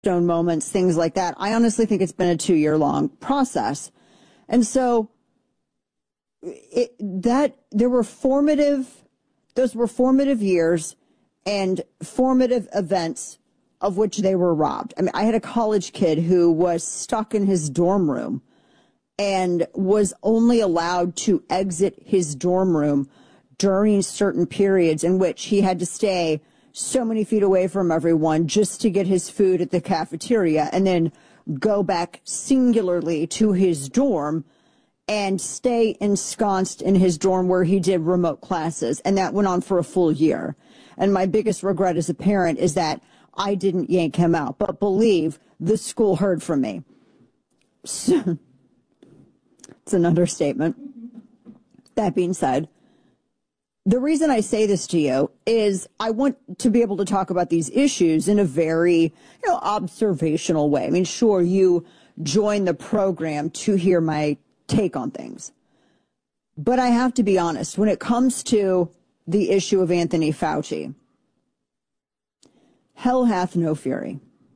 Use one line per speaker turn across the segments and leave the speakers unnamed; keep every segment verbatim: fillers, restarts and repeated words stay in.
stone moments, things like that. I honestly think it's been a two-year-long process. And so it, that there were formative, those were formative years and formative events of which they were robbed. I mean, I had a college kid who was stuck in his dorm room and was only allowed to exit his dorm room during certain periods in which he had to stay so many feet away from everyone just to get his food at the cafeteria and then go back singularly to his dorm and stay ensconced in his dorm where he did remote classes. And that went on for a full year. And my biggest regret as a parent is that I didn't yank him out. But believe the school heard from me. So, it's an understatement. That being said, the reason I say this to you is I want to be able to talk about these issues in a very, you know, observational way. I mean, sure, you join the program to hear my take on things. But I have to be honest, when it comes to the issue of Anthony Fauci, hell hath no fury.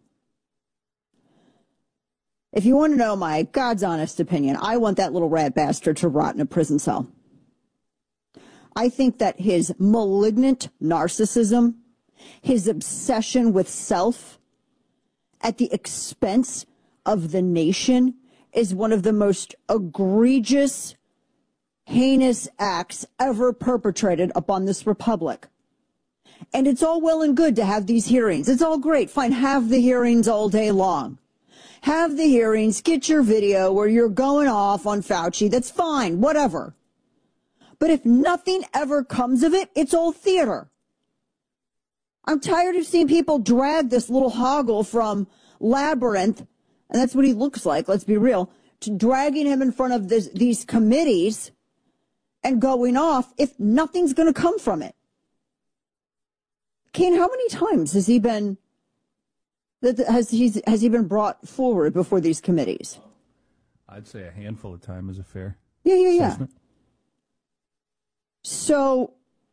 If you want to know my God's honest opinion, I want that little rat bastard to rot in a prison cell. I think that his malignant narcissism, his obsession with self at the expense of the nation is one of the most egregious, heinous acts ever perpetrated upon this republic. And it's all well and good to have these hearings. It's all great. Fine, have the hearings all day long. Have the hearings, get your video where you're going off on Fauci. That's fine, whatever. But if nothing ever comes of it, it's all theater. I'm tired of seeing people drag this little hoggle from Labyrinth, and that's what he looks like, let's be real, to dragging him in front of this, these committees and going off if nothing's going to come from it. Kane, how many times has he been has he has he been brought forward before these committees?
I'd say a handful of times is a fair
yeah, yeah, yeah.
assessment.
So,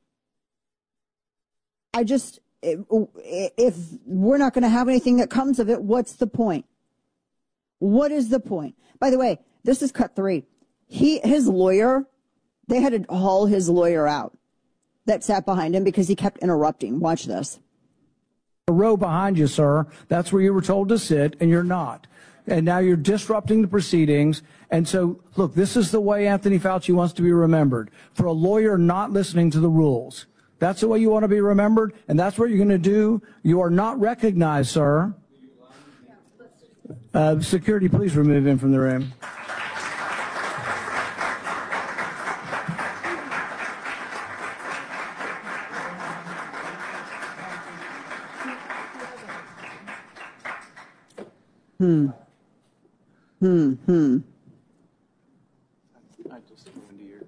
I just, if we're not going to have anything that comes of it, what's the point? What is the point? By the way, this is cut three. He, his lawyer, they had to haul his lawyer out that sat behind him because he kept interrupting. Watch this.
A row behind you, sir. That's where you were told to sit, and you're not. And now you're disrupting the proceedings. And so, look, this is the way Anthony Fauci wants to be remembered. For a lawyer not listening to the rules. That's the way you want to be remembered, and that's what you're going to do. You are not recognized, sir. Uh, security, please remove him from the room.
Hmm. Hmm, hmm.
I just go into your...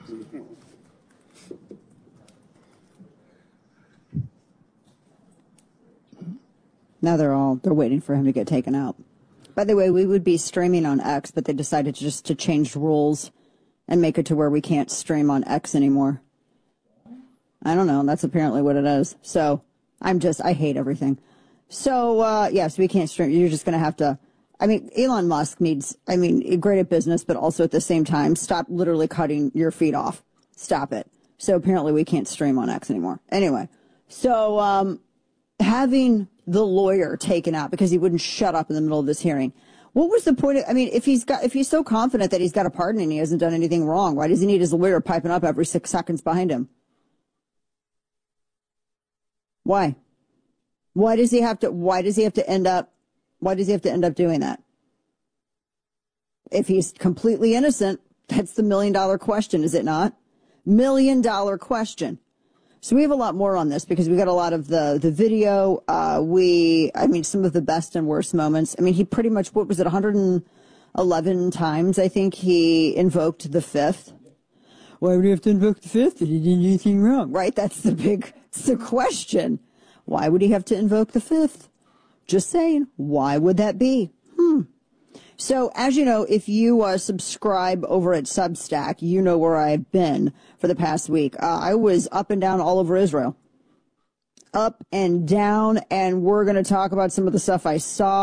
Now they're all, they're waiting for him to get taken out. By the way, we would be streaming on X, but they decided just to change rules and make it to where we can't stream on X anymore. I don't know. That's apparently what it is. So I'm just, I hate everything. So, uh, yes, we can't stream. You're just going to have to, I mean, Elon Musk needs, I mean, great at business, but also at the same time, stop literally cutting your feet off. Stop it. So apparently we can't stream on X anymore. Anyway, so, um, having the lawyer taken out because he wouldn't shut up in the middle of this hearing. What was the point of, I mean, if he's got, if he's so confident that he's got a pardon and he hasn't done anything wrong, why does he need his lawyer piping up every six seconds behind him? Why? Why does he have to, why does he have to end up, why does he have to end up doing that? If he's completely innocent, that's the million dollar question, is it not? Million dollar question. So we have a lot more on this because we got a lot of the, the video. Uh, we, I mean, some of the best and worst moments. I mean, he pretty much, what was it, one hundred eleven times, I think he invoked the fifth. Why would he have to invoke the fifth if he didn't do anything wrong? Right? That's the big, that's the question. Why would he have to invoke the fifth? Just saying. Why would that be? Hmm. So, as you know, if you uh, subscribe over at Substack, you know where I've been for the past week. Uh, I was up and down all over Israel. Up and down, and we're going to talk about some of the stuff I saw.